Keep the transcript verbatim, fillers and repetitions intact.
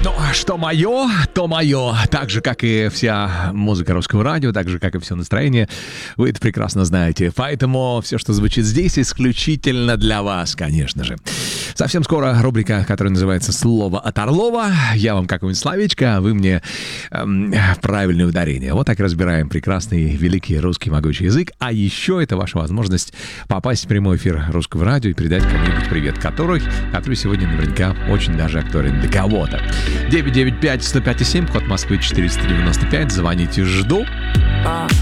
Ну, что мое, то мое. Так же, как и вся музыка русского радио, так же, как и все настроение. Вы это прекрасно знаете. Поэтому все, что звучит здесь, исключительно для вас, конечно же. Совсем скоро рубрика, которая называется «Слово от Орлова». Я вам какое-нибудь словечко, а вы мне эм, правильное ударение. Вот так разбираем прекрасный, великий русский могучий язык. А еще это ваша возможность попасть в прямой эфир русского радио и передать кому-нибудь привет, который, который сегодня наверняка очень даже актуален для кого-то. девять девять пять сто пять семь, код Москвы четыреста девяносто пять. Звоните, жду.